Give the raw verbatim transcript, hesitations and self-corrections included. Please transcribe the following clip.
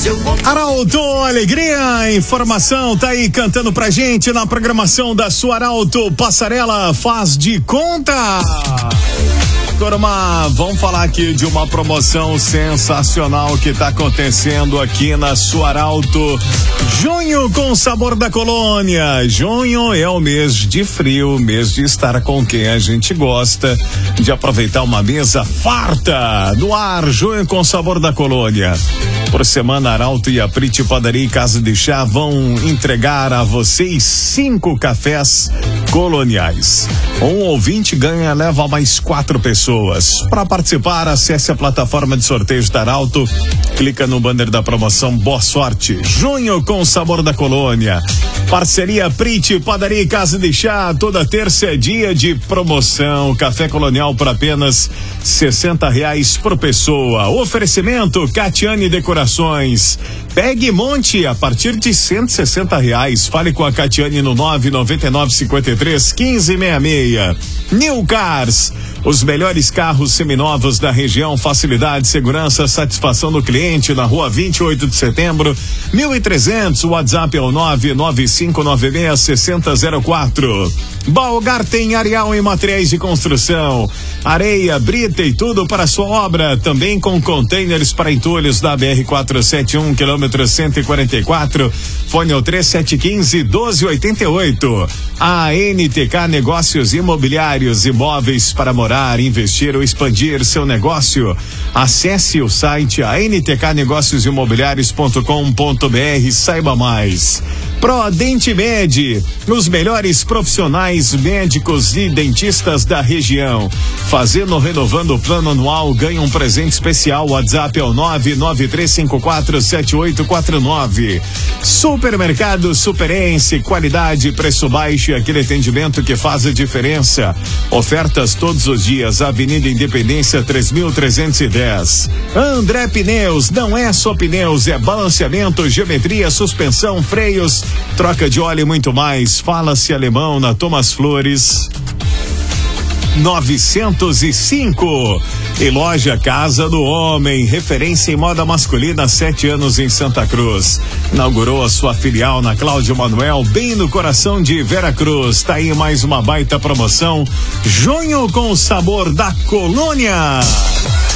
Arauto, alegria, informação, tá aí cantando pra gente na programação da sua Arauto Passarela Faz de Conta. Turma, vamos falar aqui de uma promoção sensacional que tá acontecendo aqui na sua Arauto. Junho com sabor da colônia. Junho é o mês de frio, mês de estar com quem a gente gosta, de aproveitar uma mesa farta. No ar, junho com sabor da colônia. Por semana, Arauto e a Priti Padaria e Casa de Chá vão entregar a vocês cinco cafés coloniais. Um ouvinte ganha, leva mais quatro pessoas. Para participar, acesse a plataforma de sorteios da Arauto, clica no banner da promoção, boa sorte. Junho com sabor da colônia. Parceria Priti Padaria e Casa de Chá, toda terça é dia de promoção. Café colonial por apenas sessenta reais por pessoa. Oferecimento Catiane Decorações. Pegue e monte a partir de cento e sessenta reais. Fale com a Catiane no nove nove nove cinco três um cinco seis seis. New Cars, os melhores carros seminovos da região, facilidade, segurança, satisfação do cliente, na rua vinte e oito de setembro, mil e trezentos, o WhatsApp é o nove nove cinco nove seis seis zero zero quatro. Balgar tem Areal em materiais de construção, areia, brita e tudo para sua obra, também com containers para entulhos da B R quatrocentos e setenta e um, quilômetro cento e quarenta e quatro, fone ao três sete um cinco, doze oitenta e oito. A N T K Negócios Imobiliários, imóveis para morar, investir ou expandir seu negócio. Acesse o site a n t k negócios imobiliários ponto com ponto b r, saiba mais. Prodente Med, os melhores profissionais médicos e dentistas da região. Fazendo, renovando o plano anual, ganha um presente especial. WhatsApp é o nove nove três cinco quatro sete oito quatro nove. Supermercado Superense, qualidade, preço baixo e aquele atendimento que faz a diferença. Ofertas todos os dias, Avenida Independência três mil trezentos e dez. André Pneus, não é só pneus, é balanceamento, geometria, suspensão, freios, troca de óleo e muito mais. Fala-se alemão na Thomas Flores novecentos e cinco. E loja Casa do Homem, referência em moda masculina há sete anos em Santa Cruz. Inaugurou a sua filial na Cláudio Manuel, bem no coração de Veracruz. Tá aí mais uma baita promoção. Junho com o sabor da colônia.